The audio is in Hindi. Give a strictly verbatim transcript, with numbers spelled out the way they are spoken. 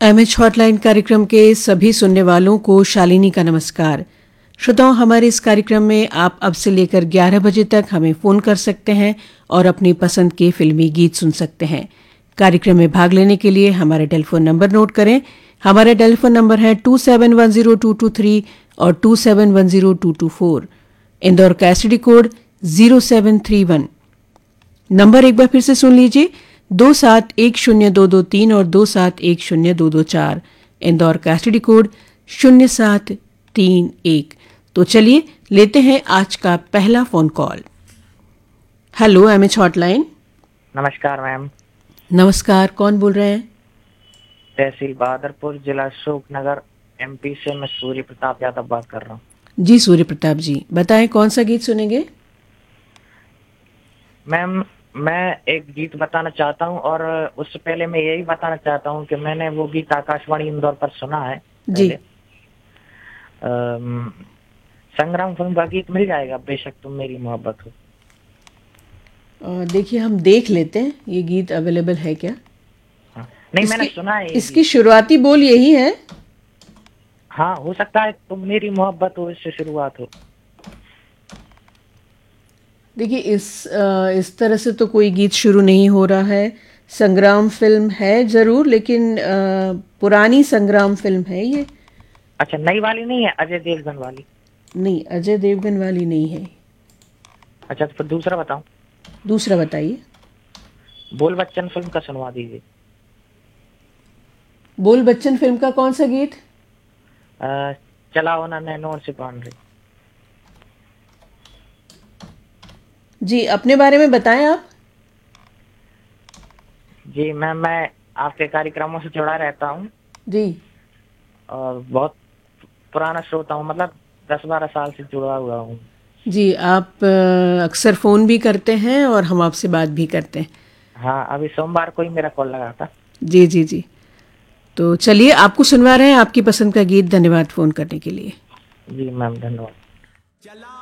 एमएच हॉटलाइन कार्यक्रम के सभी सुनने वालों को शालिनी का नमस्कार। श्रोताओं, हमारे इस कार्यक्रम में आप अब से लेकर ग्यारह बजे तक हमें फ़ोन कर सकते हैं और अपनी पसंद के फिल्मी गीत सुन सकते हैं। कार्यक्रम में भाग लेने के लिए हमारे टेलीफोन नंबर नोट करें। हमारा टेलीफोन नंबर है to seven one zero to to three और to seven one zero to to four. Indore का STD code zero seven three one. Number एक बार फिर से सुन लीजिए, दो सात एक शून्य दो दो तीन और दो सात एक शून्य दो दो चार। इंदौर का एसटीडी कोड शून्य सात तीन एक। तो चलिए लेते हैं आज का पहला phone call. Hello, MH hotline. नमस्कार मैम। नमस्कार, कौन बोल रहे हैं? तहसील बहादुरपुर, जिला अशोकनगर, एमपी से मैं सूर्य प्रताप यादव बात कर रहा हूँ। जी सूर्य प्रताप जी, बताएं कौन सा गीत सुनेंगे? मैम, मैं एक गीत बताना चाहता हूँ और उससे पहले मैं यही बताना चाहता हूँ कि मैंने वो गीत आकाशवाणी इंदौर पर सुना है जी। अम, संग्राम फिल्म का गीत मिल जाएगा, बेशक तुम मेरी मोहब्बत हो। अ, देखिए, हम देख लेते हैं ये गीत अवेलेबल है क्या। हाँ। नहीं, मैंने इसकी, सुना है ये इसकी गीत। शुरुआती बोल यही है। हाँ, हो सकता है तुम मेरी मोहब्बत हो इससे शुरुआत हो। देखिए, इस अ, इस तरह से तो कोई गीत शुरू नहीं हो रहा है। संग्राम फिल्म है जरूर, लेकिन अ, पुरानी संग्राम फिल्म है ये। अच्छा, नई वाली नहीं है, अजय देवगन वाली? नहीं, अजय देवगन वाली नहीं है। अच्छा, तो फिर दूसरा बताऊं? दूसरा बताइए। बोल बच्चन फिल्म का सुनवा दीजिए। बोल बच्चन फिल्म का कौन सा गीत? अ, चला होना नैनोर से बाउंड्री। जी, अपने बारे में बताएं आप। जी मैम, मैं आपके कार्यक्रमों से जुड़ा रहता हूँ जी। और बहुत पुराना श्रोता हूँ, मतलब दस बारह साल से जुड़ा हुआ हूँ। जी, आप अ, अक्सर फ़ोन भी करते हैं और हम आपसे बात भी करते हैं। हाँ, अभी सोमवार को ही मेरा कॉल लगा था। जी जी जी। तो चलिए, आपको सुनवा रहे हैं आपकी पसंद का गीत। धन्यवाद फ़ोन करने के लिए। जी मैम, धन्यवाद।